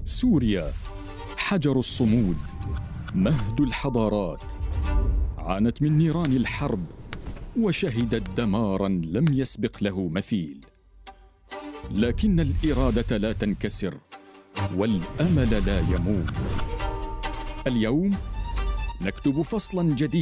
سوريا حجر الصمود، مهد الحضارات، عانت من نيران الحرب وشهدت دماراً لم يسبق له مثيل، لكن الإرادة لا تنكسر والأمل لا يموت. اليوم نكتب فصلاً جديداً